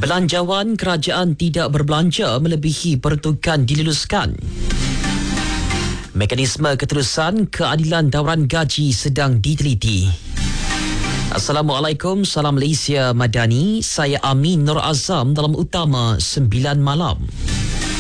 Belanjawan kerajaan tidak berbelanja melebihi peruntukan diluluskan. Mekanisme keterusan keadilan dawaran gaji sedang diteliti. Assalamualaikum, salam Malaysia Madani. Saya Amin Nur Azam dalam Utama 9 Malam.